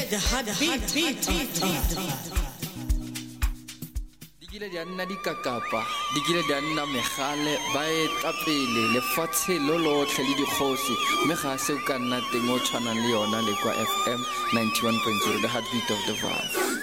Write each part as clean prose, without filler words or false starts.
the heartbeat. Dikile di anna dikakapa, dikile di anna megale, ba etapele lefatshe lo lotlhe le dikgosi, mme ga se o ka nna teng o tshwanang le yona le kwa FM 91.0, the heartbeat of the Vaal.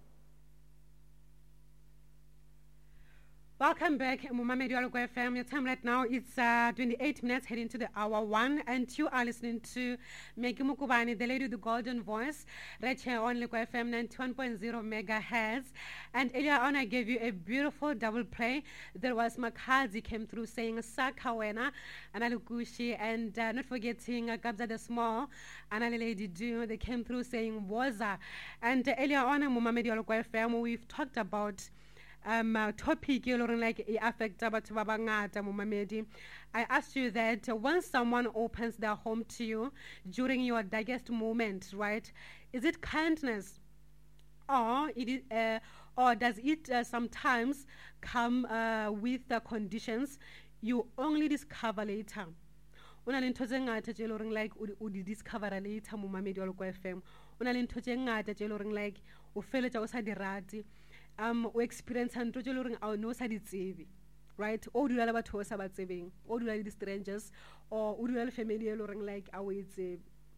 Welcome back, Mumamedi Aloko FM. Your time right now is 28 minutes heading to the hour 1, and you are listening to Meki Mukubani, the lady with the golden voice, right here on Leko FM 91.0 megahertz. And earlier on, I gave you a beautiful double play. There was Makazi came through saying Sakawena, Analukushi, and not forgetting Gabza the Small, Anali Lady Do. They came through saying Waza. And earlier on, Mumamedi Aloko FM, we've talked about topic like affect batho ba bangata mo mamedi. I asked you that when someone opens their home to you during your darkest moment, right, is it kindness or does it sometimes come with the conditions you only discover later? Una le ntho tse ngata tse loreng like o di discover later mo mamedi wa Leko FM. Una le ntho tse ngata tse loreng like o feletsa o sa di rate. O experience ntho tse loreng a no sa di tsebe, right? O dula le batho o sa ba tsebeng, o dula le strangers, or o dula le family e loreng like a o e tsebe.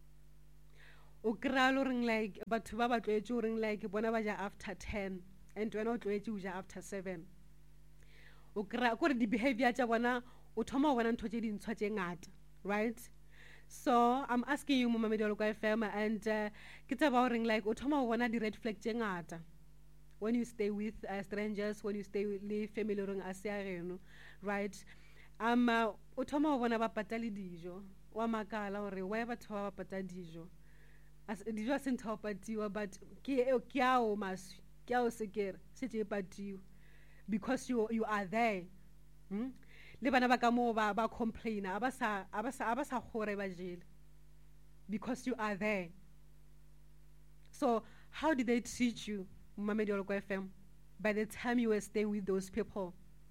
O kra loreng like batho ba ba tlwaetse loreng like bona ba ja after 10 and wena o tlwaetse o ja after 7. O kra gore di behavior tsa bona o thoma bona ntho tse dintshwa tse ngata, right? So I'm asking you Mumamedi wa Leko FM, and ke tsa ba loreng like o thoma bona di red flag tse ngata when you stay with strangers, when you stay with family rong asiareno, right? O thoma bona ba patale dijo wa makala hore wa batho ba patala dijo as dijo a sentho patiwa, but ke ao maswi ke ao sekere se tse patiwa because you are there. Le bana ba ka mo ba complain abasa gore ba jele because you are there. So how did they treat you, Mumamedi wa Leko FM, by the time you were staying with those people?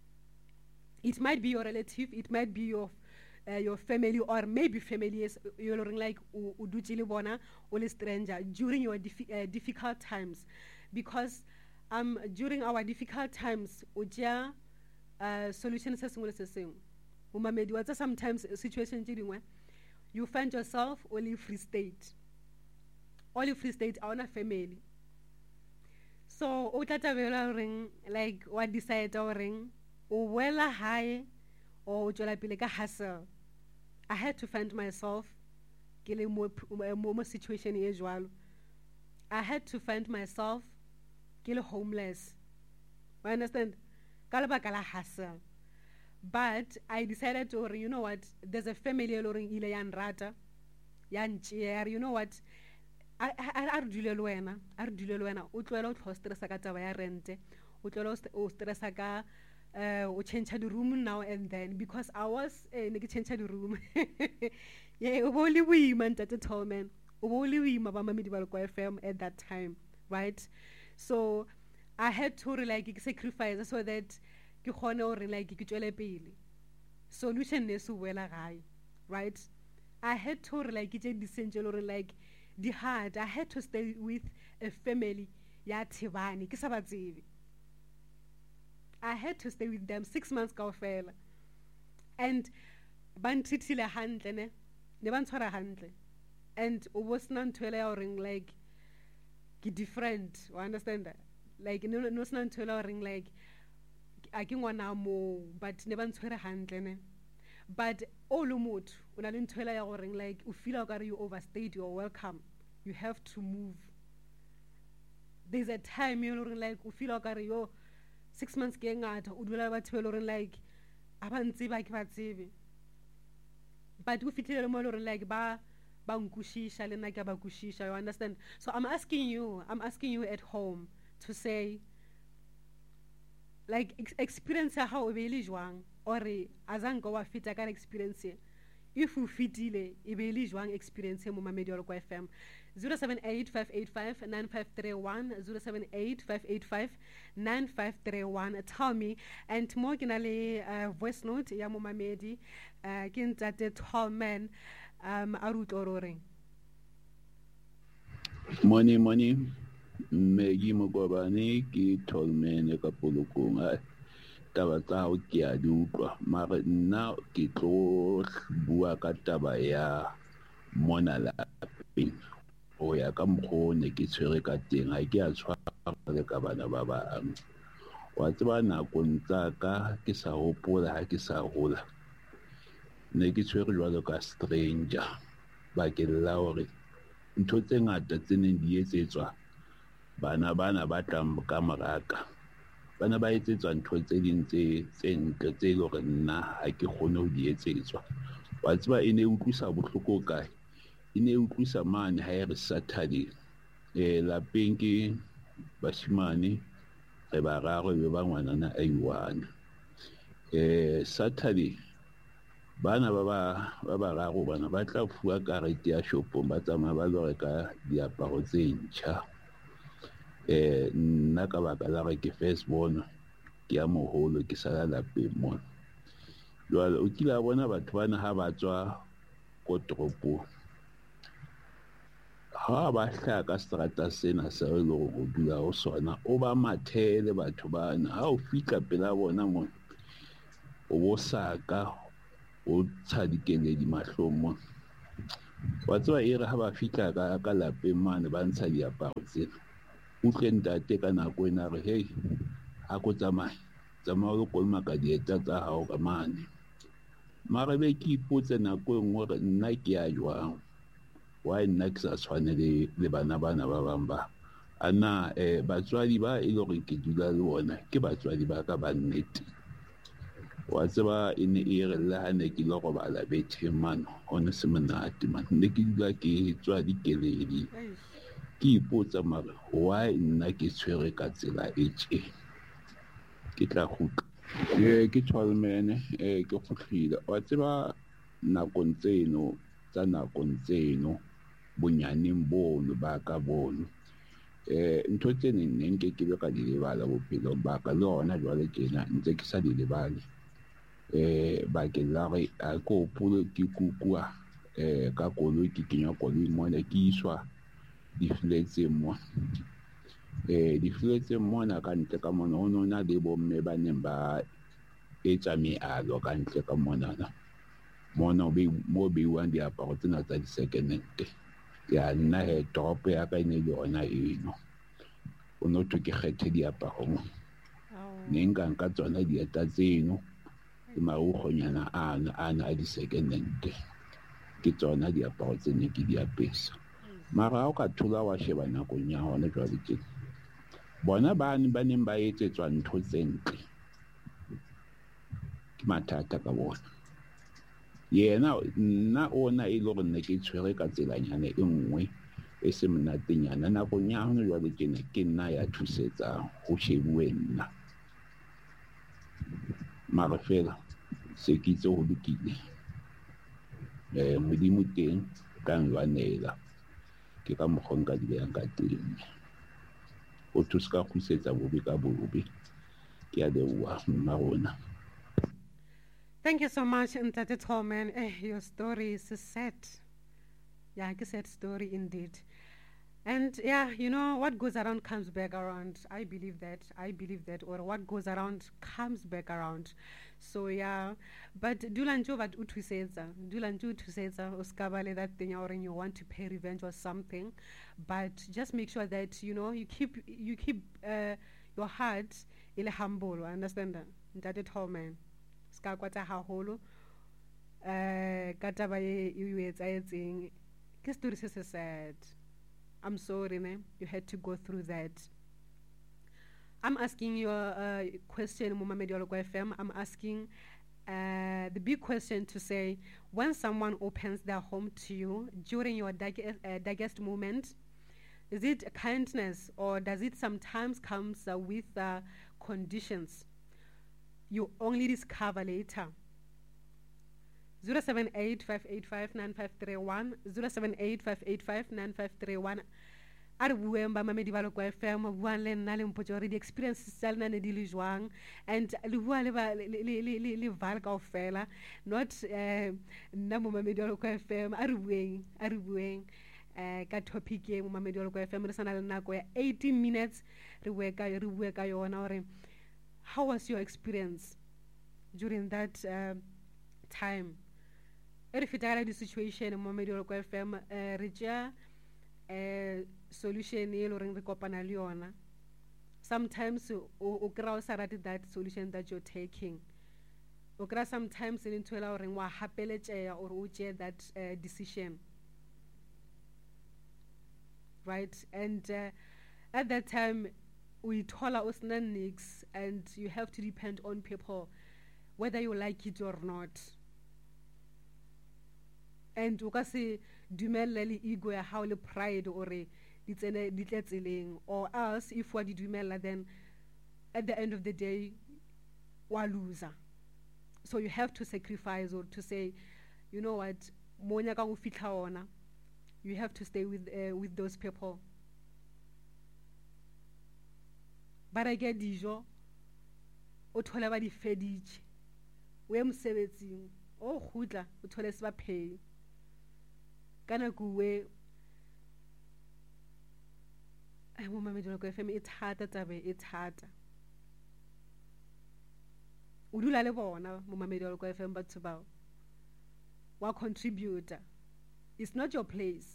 It might be your relative, it might be your family, or maybe family is you're like udutile bona or a stranger during your difficult times, because during our difficult times uja solution se sengwe le se sengwe. Mumamedi wa tsa sometimes situation tse dingwe you find yourself only Free State a ona family. So o tla tabela ring like what decide or ring o wela high or jola pele ka hustle. I had to find myself ke le mo situation e jwalo. I had to find myself ke le homeless. You understand? Ka lebaka la hustle. But I decided to, you know what, there's a family loring ile ya nrata ya ntshia, you know what, a re dule le wena o tloela o tlo stressa ka taba ya rente, o tloela o stressa ka o change the room now and then, because I was ne ke change the room. Yeah, o boli boima ntate Tolman, o boli boima ba Mamedi ba Leko FM at that time, right? So I had to like sacrifice so that ke khone o re like ke tswele pele. Solution ne se wela gae, right? I had to like ke tse disengelo re like the hard. I had to stay with a family ya Thibani ke sa ba tsebe. I had to stay with them 6 months kaofela, and ban treatile hantle ne ban tshwara hantle, and o bo sna ntwela ya ring like ke different, you understand that? Like no sna ntwela ring like a ke ngwana mo, but ne ban tshwere hantle ne. But all motho o na le ntwela ya go ring like o feel like you overstayed your welcome, you have to move. There's a time you know like o feel like yo 6 months ke ngata o dula ba thwela ring like aba ntse ba ke ba tsebe, but o fitlhele mo lore like ba nkushisha le nna ke ba kushisha, you understand? So I'm asking you at home to say like experience how o be le jwang, or azanka wa fita ka experience. If you fitile e be le jwang experience mo Mamedi wa Leko FM. 078-585-9531 078-585-9531. Tell me, and more ke na le voice note ya mo Mamedi ke ntate Tolman a rutlo reng. Money, Maggie Mogobani, ki Tolman, Kapulukung, taba tsa hao ke a di utlwa mare nna ke tlo bua ka taba ya mona lapeng ho ya ka mokgwa ne ke tshwere ka teng ha ke a tshwara le ka bana ba bang wa tseba nakong tsa ka ke sa hopola ha ke sa hola ne ke tshwere jwalo ka stranger bakeng la hore ntho tse ngata tse neng di etsetswa bana ba tlang ka moraka bana ba etsetswa ntho tse ding tse ntle tse le hore nna ha ke kgone ho di etsetswa wa tseba e ne utlwisa bohloko kae e ne utlwisa mane ha e re Saturday lapeng ke bashimane re ba raro be ba ngwanana a i1 Saturday bana ba bararo bana ba tla fuwa karete ya shopong ba tsamaya ba lo reka diaparo tse ntjha nna ka baka la re ke first born ke ya moholo ke sala lapeng mona jwale o kila bona batho bana ha ba tswa ko toropong ha ba hlaka ka strata sena se re lo go dula ho sona o ba mathele batho bana ha o fika pela bona mona o bo saka o tshadikele di mahlong mona wa tswa e re ha ba fika ka lapeng mane ba ntsha diaparo tsena utlwe ntate ka nako ena re hey ha ko tsamaya o kolmaka dieta tsa hao ka mane mara be ke ipotse nako e nngwe re nna ke ya jwang why nna ke sa tshwane le bana ba bang ba ana batswadi ba e le hore ke dula le bona ke batswadi ba ka ba nnete wa tseba e ne e re le ha ne ke lo robala bethe mano ona se monate man ne ke dula ke tswa dikeledi ke ipotsa mara why nna ke tshwere ka tsela e tje ke tla khutla ke Tolman ke khutlile wa tseba nakong tseno bonyaneng bono ba ka bono ntho tse neng ke be ka di lebala bophelo ba ka le hona jwale tjena ntse ke sa di lebale ba ke la re a ko pulo ke kukua ka koloi ke kenya koloi mona ke iswa di fletse mona ka ntle ka mona ho nona le bomme ba neng ba etsa mealo ka ntle ka mona mo beiwang diaparo tsena tsa di second hand ya nna toropo ya ka ne le yona eno o no to ke kgethe diaparo mo ne nka tsona dieta tseno le marukgonyana ana a di second hand ke tsona diaparo tse ne ke di apesa mara ha o ka thola wa sheba nakong ya hona jwale tjena bona ba neng ba etsetswa ntho tse ntle ke mathata ka bona yena nna ona e le hore nne ke tshwere ka tselanyana e nngwe e se monatenyana nakong ya hona jwale tjena ke nna ya thusetsa ho shebuwe nna mara fela se ke itse ho lokile modimo teng ka nlwanela ke ka mokgwa nka di beyang ka teng o thusa ka khusetsa bobe ka bobe ke a leboha mma rona. Thank you so much, Ntate Tolman. Your story is sad. Yeah, it's a sad story indeed. And yeah, you know, what goes around comes back around. I believe that, or what goes around comes back around. So yeah, but dulanjo bat uthusetsa uskabale that thing or you want to pay revenge or something, but just make sure that you know you keep your heart ile humble. Understand that? Ntate Tolman. Ska kwata haholo ka taba e etseng ke story se sad. I'm sorry, man. You had to go through that. I'm asking you a question, Mumamedi Oloko FM. I'm asking the big question to say, when someone opens their home to you during your darkest moment, is it kindness or does it sometimes comes with conditions you only discover later? 078-585-9531 078-585-9531 a re bueng ba mamedi ba Lokwa FM buang le nna le mpotse gore di experiences tsa lena ne di le jwang and le bua le val kaofela not nna mo mamedi wa Lokwa FM a re bueng ka topic e mo mamedi wa Lokwa FM re sana le nako ya 18 minutes re bua ka yona hore how was your experience during that time re fitagala di situation mo mamedi wa Lokwa FM re tja solution e le re kopana le yona. Sometimes o kra o sa rate that solution that you're taking. O kra sometimes in ntwela hore wa hapeletseya or o tje that decision, right? And at that time we thola o sna nix and you have to depend on people whether you like it or not. And o ka se dumelle le ego ya hao le pride or ditletseleng, or else if wa di dumella, then at the end of the day wa loser. So you have to sacrifice or to say, you know what, monya ka go fitla ona, you have to stay with those people. But I get dijo o thola ba di feditse o em sebetsing o khutla o thole se ba pay kana kuwe ai mo mamedi wa Lokwa FM e thata tabe e thata o dula le bona mo mamedi wa Lokwa FM batho bao wa contributor. It's not your place.